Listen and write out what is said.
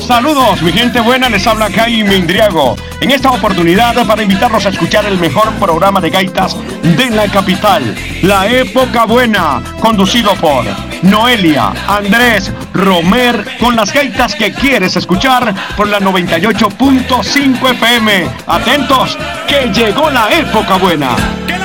Saludos, mi gente buena, les habla Jaime Indriago. En esta oportunidad para invitarlos a escuchar el mejor programa de gaitas de la capital, La Época Buena, conducido por Noelia, Andrés, Romer, con las gaitas que quieres escuchar por la 98.5 FM. Atentos, que llegó la época buena.